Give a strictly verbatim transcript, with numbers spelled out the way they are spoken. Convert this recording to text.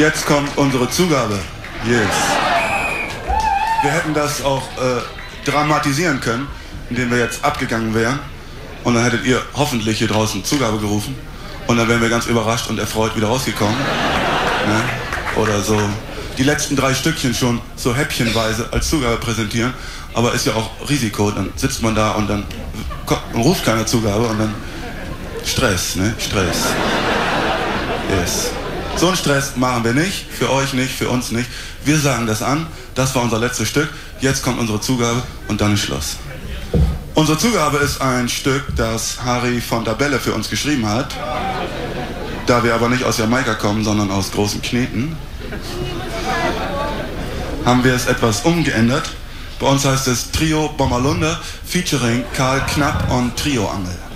Jetzt kommt unsere Zugabe. Yes. Wir hätten das auch äh, dramatisieren können, indem wir jetzt abgegangen wären. Und dann hättet ihr hoffentlich hier draußen Zugabe gerufen. Und dann wären wir ganz überrascht und erfreut wieder rausgekommen. Ne? Oder so die letzten drei Stückchen schon so häppchenweise als Zugabe präsentieren. Aber ist ja auch Risiko. Dann sitzt man da und dann kommt, ruft keiner Zugabe und dann Stress, ne? Stress. Yes. So einen Stress machen wir nicht. Für euch nicht, für uns nicht. Wir sagen das an. Das war unser letztes Stück. Jetzt kommt unsere Zugabe und dann ist Schluss. Unsere Zugabe ist ein Stück, das Harry von der Belle für uns geschrieben hat. Da wir aber nicht aus Jamaika kommen, sondern aus Großen Kneten, haben wir es etwas umgeändert. Bei uns heißt es Trio Bommerlunder featuring Karl Knapp und Trio Angel.